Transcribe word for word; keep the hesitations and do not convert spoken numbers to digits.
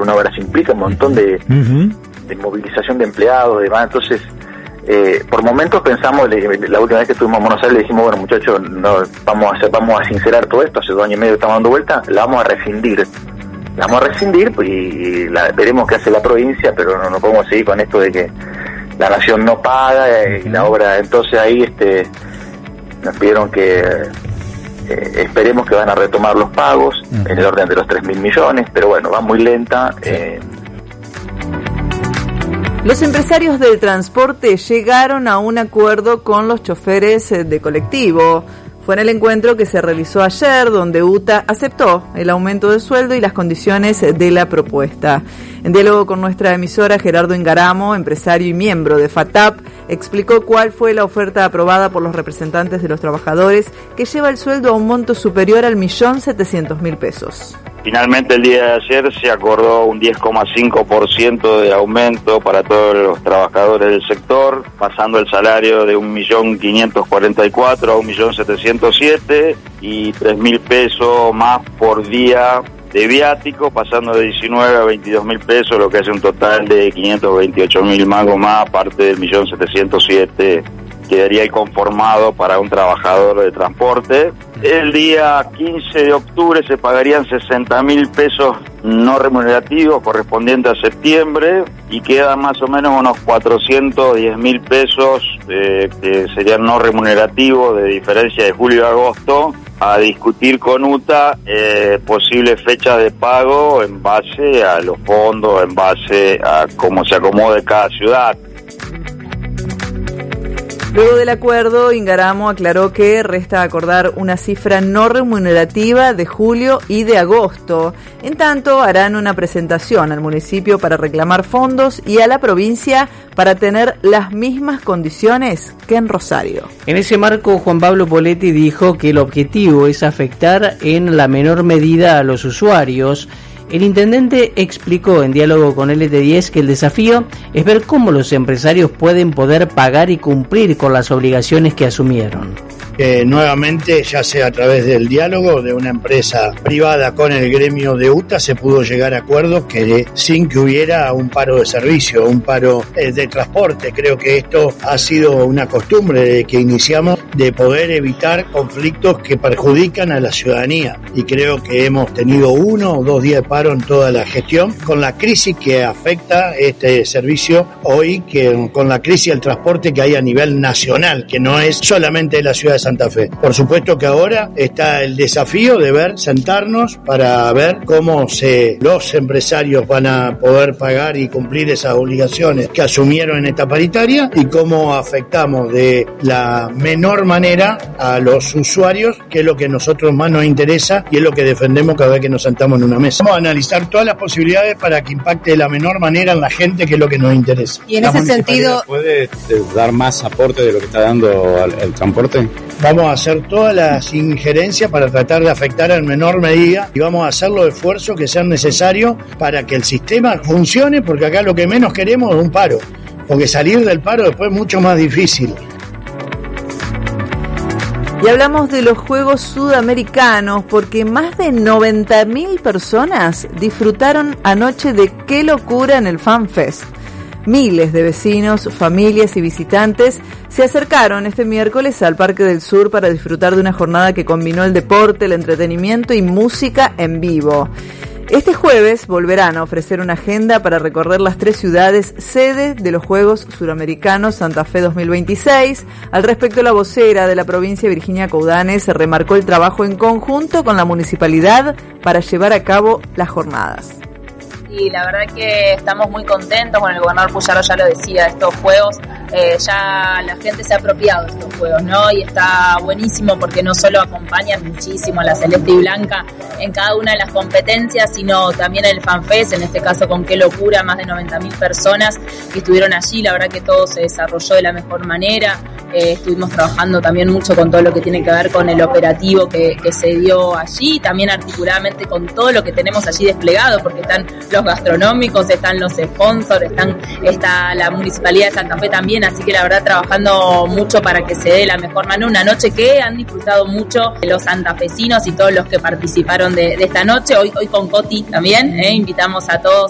una obra se implica un montón de, uh-huh. de movilización de empleados, de demás, entonces eh, por momentos pensamos, la última vez que estuvimos en Buenos Aires le dijimos, bueno muchachos, no, vamos a hacer, vamos a sincerar todo esto, hace dos años y medio que estamos dando vuelta, la vamos a rescindir, la vamos a rescindir pues, y la, veremos qué hace la provincia, pero no, no podemos seguir con esto de que la nación no paga eh, y la obra, entonces ahí este nos pidieron que eh, esperemos que van a retomar los pagos uh-huh. en el orden de los tres mil millones, pero bueno, va muy lenta. Eh. Los empresarios del transporte llegaron a un acuerdo con los choferes de colectivo. Fue en el encuentro que se realizó ayer, donde U T A aceptó el aumento de sueldo y las condiciones de la propuesta. En diálogo con nuestra emisora, Gerardo Ingaramo, empresario y miembro de FATAP, explicó cuál fue la oferta aprobada por los representantes de los trabajadores, que lleva el sueldo a un monto superior al millón setecientos mil pesos. Finalmente el día de ayer se acordó un diez coma cinco por ciento de aumento para todos los trabajadores del sector, pasando el salario de un millón quinientos cuarenta y cuatro a un millón setecientos siete y tres mil pesos más por día de viático, pasando de diecinueve a veintidós mil pesos, lo que hace un total de quinientos veintiocho mil mangos más, aparte del millón setecientos siete quedaría conformado para un trabajador de transporte. El día quince de octubre se pagarían sesenta mil pesos no remunerativos correspondientes a septiembre y quedan más o menos unos cuatrocientos diez mil pesos eh, que serían no remunerativos de diferencia de julio a agosto, a discutir con U T A eh, posibles fechas de pago en base a los fondos, en base a cómo se acomode cada ciudad. Luego del acuerdo, Ingaramo aclaró que resta acordar una cifra no remunerativa de julio y de agosto. En tanto, harán una presentación al municipio para reclamar fondos y a la provincia para tener las mismas condiciones que en Rosario. En ese marco, Juan Pablo Poletti dijo que el objetivo es afectar en la menor medida a los usuarios. El intendente explicó en diálogo con L T diez que el desafío es ver cómo los empresarios pueden poder pagar y cumplir con las obligaciones que asumieron. Eh, nuevamente, ya sea a través del diálogo de una empresa privada con el gremio de U T A, se pudo llegar a acuerdos que sin que hubiera un paro de servicio, un paro eh, de transporte. Creo que esto ha sido una costumbre de que iniciamos de poder evitar conflictos que perjudican a la ciudadanía. Y creo que hemos tenido uno o dos días de paro en toda la gestión, con la crisis que afecta este servicio hoy, que con la crisis del transporte que hay a nivel nacional, que no es solamente de la ciudad de Santa Fe. Por supuesto que ahora está el desafío de ver, sentarnos para ver cómo se, los empresarios van a poder pagar y cumplir esas obligaciones que asumieron en esta paritaria y cómo afectamos de la menor manera a los usuarios, que es lo que a nosotros más nos interesa y es lo que defendemos cada vez que nos sentamos en una mesa. Vamos a analizar todas las posibilidades para que impacte de la menor manera en la gente, que es lo que nos interesa. Y en ese sentido, ¿puede dar más aporte de lo que está dando al, el transporte? Vamos a hacer todas las injerencias para tratar de afectar en menor medida y vamos a hacer los esfuerzos que sean necesarios para que el sistema funcione, porque acá lo que menos queremos es un paro, porque salir del paro después es mucho más difícil. Y hablamos de los Juegos Sudamericanos porque más de noventa mil personas disfrutaron anoche de Qué Locura en el FanFest. Miles de vecinos, familias y visitantes se acercaron este miércoles al Parque del Sur para disfrutar de una jornada que combinó el deporte, el entretenimiento y música en vivo. Este jueves volverán a ofrecer una agenda para recorrer las tres ciudades sede de los Juegos Suramericanos Santa Fe dos mil veintiséis. Al respecto, la vocera de la provincia, Virginia Coudanes, remarcó el trabajo en conjunto con la municipalidad para llevar a cabo las jornadas. Y la verdad que estamos muy contentos, bueno, el gobernador Puyaro ya lo decía, estos juegos, eh, ya la gente se ha apropiado de estos juegos, ¿no? Y está buenísimo porque no solo acompañan muchísimo a la Celeste y Blanca en cada una de las competencias, sino también el FanFest, en este caso con Qué Locura, más de noventa mil personas que estuvieron allí, la verdad que todo se desarrolló de la mejor manera, eh, estuvimos trabajando también mucho con todo lo que tiene que ver con el operativo que, que se dio allí, también articuladamente con todo lo que tenemos allí desplegado, porque están los gastronómicos, están los sponsors, están, está la Municipalidad de Santa Fe también, así que la verdad trabajando mucho para que se dé la mejor manera, una noche que han disfrutado mucho los santafesinos y todos los que participaron de, de esta noche, hoy, hoy con Coti también, eh, invitamos a todos